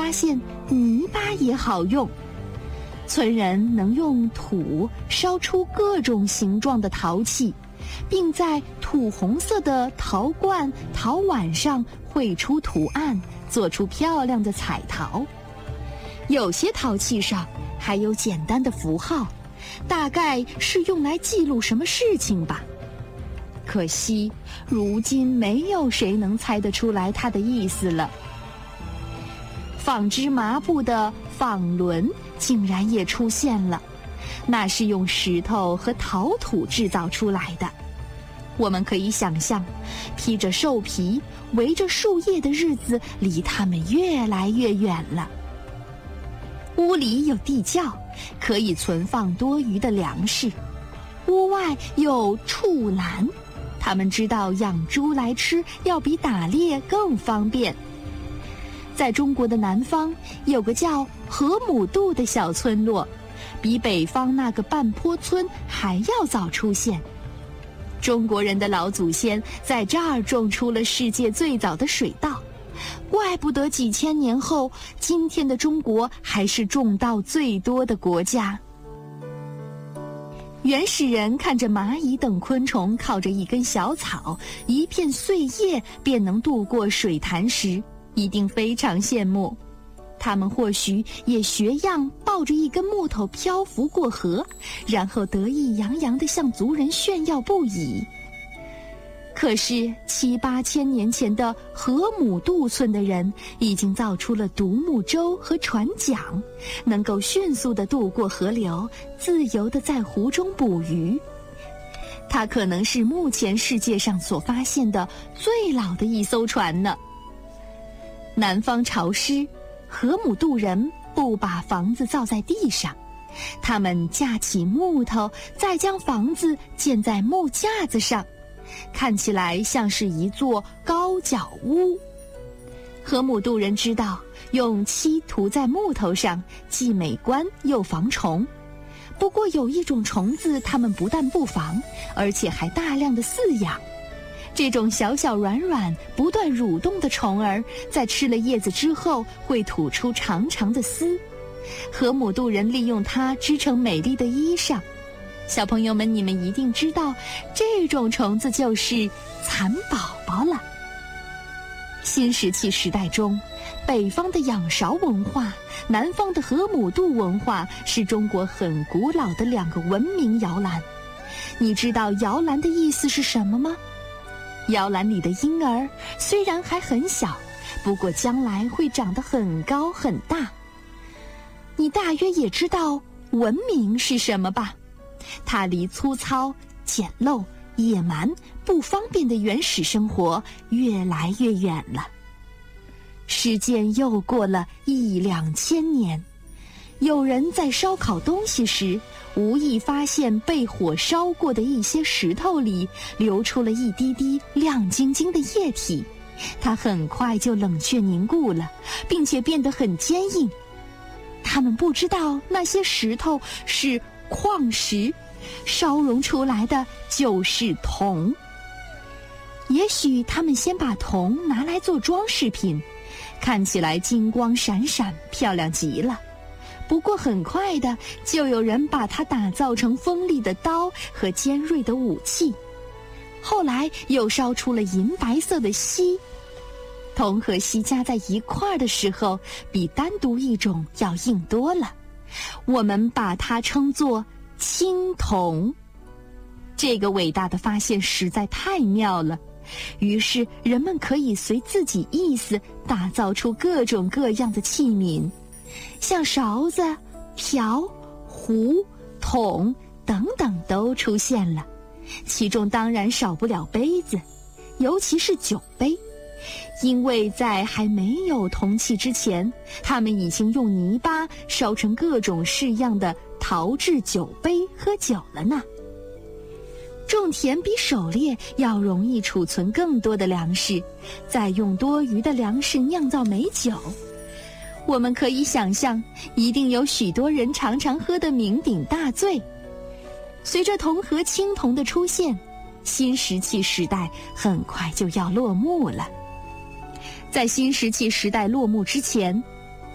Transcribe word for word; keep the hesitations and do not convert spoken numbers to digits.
发现泥巴也好用。村人能用土烧出各种形状的陶器，并在土红色的陶罐、陶碗上绘出图案，做出漂亮的彩陶。有些陶器上还有简单的符号，大概是用来记录什么事情吧。可惜，如今没有谁能猜得出来它的意思了。纺织麻布的纺轮竟然也出现了，那是用石头和陶土制造出来的。我们可以想象，披着兽皮、围着树叶的日子离他们越来越远了。屋里有地窖，可以存放多余的粮食；屋外有畜栏，他们知道养猪来吃要比打猎更方便。在中国的南方，有个叫河姆渡的小村落，比北方那个半坡村还要早出现。中国人的老祖先在这儿种出了世界最早的水稻，怪不得几千年后，今天的中国还是种稻最多的国家。原始人看着蚂蚁等昆虫靠着一根小草、一片碎叶便能渡过水潭时，一定非常羡慕。他们或许也学样抱着一根木头漂浮过河，然后得意洋洋地向族人炫耀不已。可是七八千年前的河姆渡村的人已经造出了独木舟和船桨，能够迅速地渡过河流，自由地在湖中捕鱼。它可能是目前世界上所发现的最老的一艘船呢。南方潮湿，河姆渡人不把房子造在地上，他们架起木头，再将房子建在木架子上，看起来像是一座高脚屋。河姆渡人知道用漆涂在木头上既美观又防虫，不过有一种虫子他们不但不防，而且还大量的饲养。这种小小软软不断蠕动的虫儿，在吃了叶子之后会吐出长长的丝，河姆渡人利用它织成美丽的衣裳。小朋友们，你们一定知道，这种虫子就是蚕宝宝了。新石器时代中，北方的仰韶文化，南方的河姆渡文化是中国很古老的两个文明摇篮。你知道摇篮的意思是什么吗？摇篮里的婴儿虽然还很小，不过将来会长得很高很大。你大约也知道文明是什么吧？它离粗糙、简陋、野蛮、不方便的原始生活越来越远了。时间又过了一两千年，有人在烧烤东西时，无意发现被火烧过的一些石头里流出了一滴滴亮晶晶的液体，它很快就冷却凝固了，并且变得很坚硬。他们不知道那些石头是矿石，烧熔出来的就是铜。也许他们先把铜拿来做装饰品，看起来金光闪闪，漂亮极了。不过很快的，就有人把它打造成锋利的刀和尖锐的武器。后来又烧出了银白色的锡。铜和锡加在一块儿的时候，比单独一种要硬多了。我们把它称作青铜。这个伟大的发现实在太妙了，于是人们可以随自己意思打造出各种各样的器皿，像勺子、瓢、壶、桶等等都出现了。其中当然少不了杯子，尤其是酒杯，因为在还没有铜器之前，他们已经用泥巴烧成各种式样的陶制酒杯喝酒了呢。种田比狩猎要容易储存更多的粮食，再用多余的粮食酿造美酒。我们可以想象，一定有许多人常常喝得酩酊大醉。随着铜和青铜的出现，新石器时代很快就要落幕了。在新石器时代落幕之前，